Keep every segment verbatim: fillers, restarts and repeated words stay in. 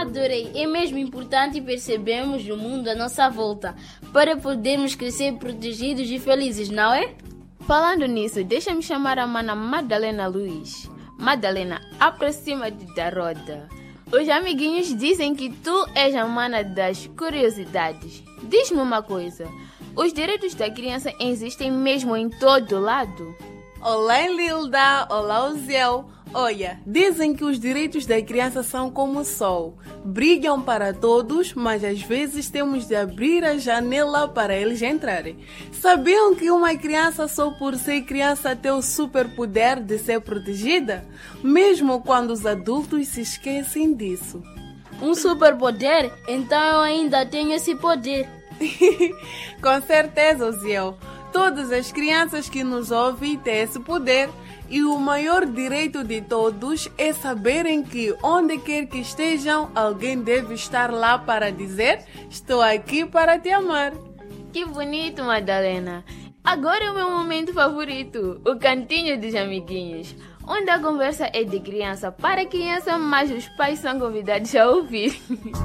Adorei! É mesmo importante percebermos o mundo à nossa volta para podermos crescer protegidos e felizes, não é? Falando nisso, deixa-me chamar a mana Madalena Luiz. Madalena, aproxima-te da roda. Os amiguinhos dizem que tu és a mana das curiosidades. Diz-me uma coisa, os direitos da criança existem mesmo em todo lado? Olá, Lilda! Olá, Uziel! Olha, dizem que os direitos da criança são como o sol. Brilham para todos, mas às vezes temos de abrir a janela para eles entrarem. Sabiam que uma criança só por ser criança tem o superpoder de ser protegida? Mesmo quando os adultos se esquecem disso. Um superpoder? Então eu ainda tenho esse poder. Com certeza, Uziel. Todas as crianças que nos ouvem têm esse poder. E o maior direito de todos é saberem que onde quer que estejam, alguém deve estar lá para dizer: estou aqui para te amar. Que bonito, Madalena. Agora é o meu momento favorito, o cantinho dos amiguinhos, onde a conversa é de criança para criança, mas os pais são convidados a ouvir.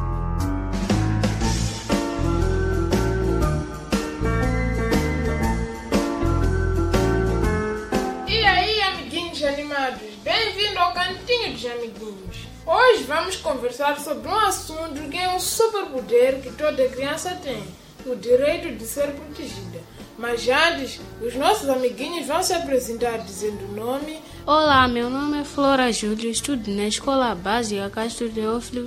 Animados, bem-vindo ao Cantinho dos Amiguinhos. Hoje vamos conversar sobre um assunto que é um superpoder que toda criança tem, o direito de ser protegida. Mas antes, os nossos amiguinhos vão se apresentar dizendo o nome. Olá, meu nome é Flora Júlia, estudo na Escola Básica Castro Teófilo